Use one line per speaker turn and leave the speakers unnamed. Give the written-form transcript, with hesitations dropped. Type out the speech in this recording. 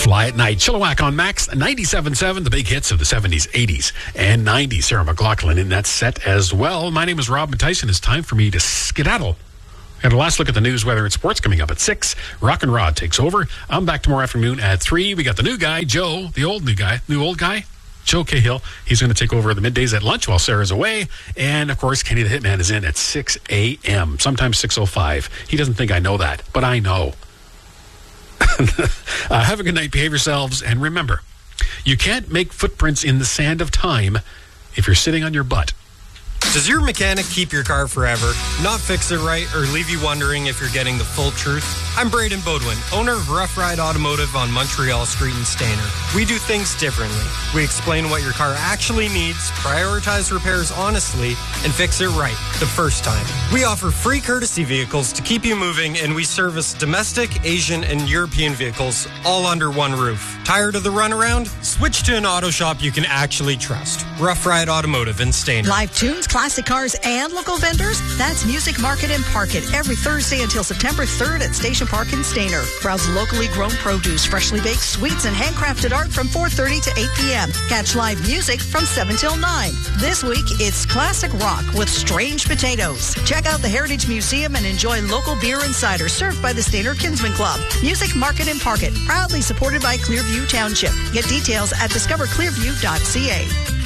Fly at Night. Chilliwack on Max 97.7, the big hits of the 70s, 80s, and 90s. Sarah McLachlan in that set as well. My name is Rob Tyson. It's time for me to skedaddle. And a last look at the news, weather, and sports coming up at 6. Rock and Rod takes over. I'm back tomorrow afternoon at 3. We got the new guy, Joe, the old guy, Joe Cahill. He's going to take over the middays at lunch while Sarah's away. And, of course, Kenny the Hitman is in at 6 a.m., sometimes 6:05. He doesn't think I know that, but I know. Have a good night, behave yourselves, and remember, you can't make footprints in the sand of time if you're sitting on your butt.
Does your mechanic keep your car forever, not fix it right, or leave you wondering if you're getting the full truth? I'm Braden Bodwin, owner of Rough Ride Automotive on Montreal Street in Stayner. We do things differently. We explain what your car actually needs, prioritize repairs honestly, and fix it right the first time. We offer free courtesy vehicles to keep you moving, and we service domestic, Asian, and European vehicles all under one roof. Tired of the runaround? Switch to an auto shop you can actually trust. Rough Ride Automotive in Stayner.
Live tunes, classic cars, and local vendors? That's Music Market and Park It every Thursday until September 3rd at Station Park in Stayner. Browse locally grown produce, freshly baked sweets, and handcrafted art from 4:30 to 8 p.m. Catch live music from 7 till 9. This week, it's classic rock with Strange Potatoes. Check out the Heritage Museum and enjoy local beer and cider served by the Stayner Kinsman Club. Music Market and Park It, proudly supported by Clearview Township. Get details at discoverclearview.ca.